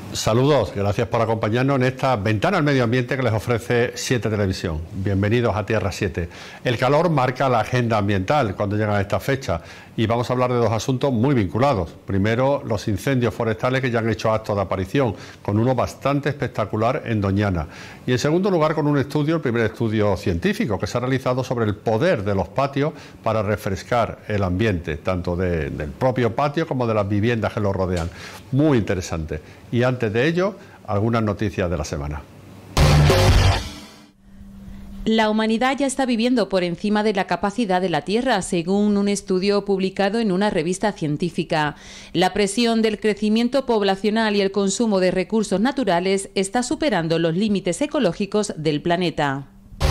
Saludos, gracias por acompañarnos en esta ventana al medio ambiente que les ofrece 7 Televisión. Bienvenidos a Tierra 7. El calor marca la agenda ambiental cuando llegan a esta fecha y vamos a hablar de dos asuntos muy vinculados. Primero, los incendios forestales que ya han hecho acto de aparición, con uno bastante espectacular en Doñana. Y en segundo lugar, con un estudio, el primer estudio científico que se ha realizado sobre el poder de los patios para refrescar el ambiente, tanto del propio patio como de las viviendas que lo rodean. Muy interesante. Y antes de ello, algunas noticias de la semana. La humanidad ya está viviendo por encima de la capacidad de la Tierra, según un estudio publicado en una revista científica. La presión del crecimiento poblacional y el consumo de recursos naturales está superando los límites ecológicos del planeta.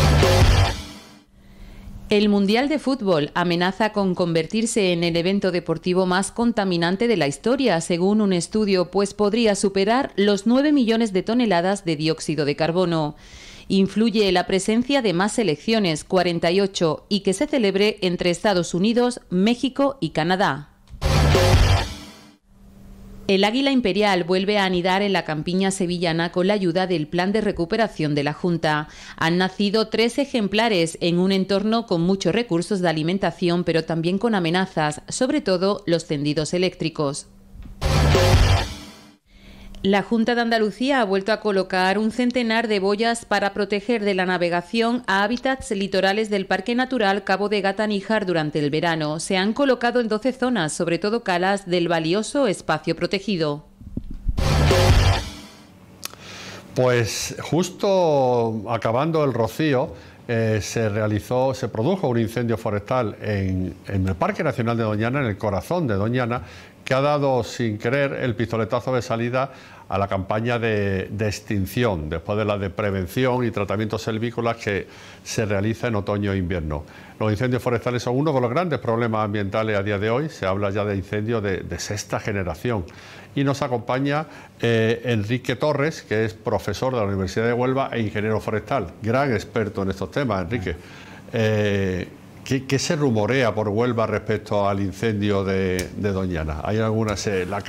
El Mundial de Fútbol amenaza con convertirse en el evento deportivo más contaminante de la historia, según un estudio, pues podría superar los 9 millones de toneladas de dióxido de carbono. Influye la presencia de más selecciones, 48, y que se celebre entre Estados Unidos, México y Canadá. El águila imperial vuelve a anidar en la campiña sevillana con la ayuda del Plan de Recuperación de la Junta. Han nacido 3 ejemplares en un entorno con muchos recursos de alimentación, pero también con amenazas, sobre todo los tendidos eléctricos. La Junta de Andalucía ha vuelto a colocar un centenar de boyas para proteger de la navegación a hábitats litorales del Parque Natural Cabo de Gata-Níjar durante el verano. Se han colocado en 12 zonas, sobre todo calas del valioso espacio protegido. Pues justo acabando el rocío, se produjo un incendio forestal en el Parque Nacional de Doñana, en el corazón de Doñana, que ha dado sin querer el pistoletazo de salida a la campaña de extinción, después de la de prevención y tratamientos silvícolas que se realiza en otoño e invierno. Los incendios forestales son uno de los grandes problemas ambientales a día de hoy. Se habla ya de incendios de 6ª generación. Y nos acompaña Enrique Torres, que es profesor de la Universidad de Huelva e ingeniero forestal, gran experto en estos temas. Enrique, ¿qué se rumorea por Huelva respecto al incendio de Doñana? ¿Hay alguna?